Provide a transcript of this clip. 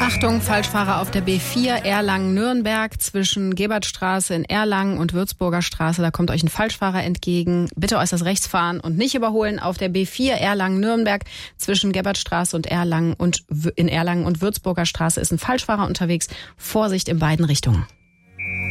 Achtung, Falschfahrer auf der B4 Erlangen-Nürnberg zwischen Gebertstraße in Erlangen und Würzburger Straße. Da kommt euch ein Falschfahrer entgegen. Bitte äußerst rechts fahren und nicht überholen. Auf der B4 Erlangen-Nürnberg zwischen Gebertstraße und in Erlangen und Würzburger Straße ist ein Falschfahrer unterwegs. Vorsicht in beiden Richtungen.